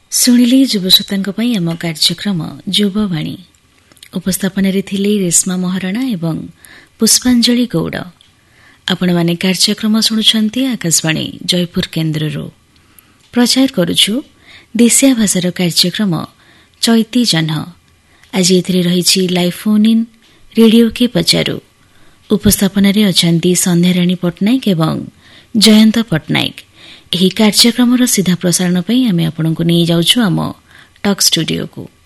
ଶୁଣିଲେ ଯୁବଶ୍ରୋତାଙ୍କ ପାଇଁ ଆମ କାର୍ଯ୍ୟକ୍ରମ ଯୁବବାଣୀ। ଉପସ୍ଥାପନାରେ ଥିଲେ ରେଶ୍ମା ମହାରଣା ଏବଂ ପୁଷ୍ପାଞ୍ଜଳି ଗୌଡ଼। ଆପଣମାନେ କାର୍ଯ୍ୟକ୍ରମ ଶୁଣୁଛନ୍ତି ଆକାଶବାଣୀ ଜୟପୁର କେନ୍ଦ୍ରରୁ। ପ୍ରଚାର କରୁଛୁ ଦେଶିଆ ଭାଷାର କାର୍ଯ୍ୟକ୍ରମ ଚୈତି ଜହ୍ନ। ଆଜି ଏଥିରେ ରହିଛି ଲାଇଭ୍ ଫୋନ୍ ଇନ୍ ରେଡିଓ କେ ପଚାରୁ। ଉପସ୍ଥାପନାରେ ଅଛନ୍ତି ସନ୍ଧ୍ୟାରାଣୀ ପଟ୍ଟନାୟକ ଏବଂ ଜୟନ୍ତ ପଟ୍ଟନାୟକ। ଏହି କାର୍ଯ୍ୟକ୍ରମର ସିଧା ପ୍ରସାରଣ ପାଇଁ ଆମେ ଆପଣଙ୍କୁ ନେଇଯାଉଛୁ ଆମ ଟକ୍ ଷ୍ଟୁଡିଓକୁ।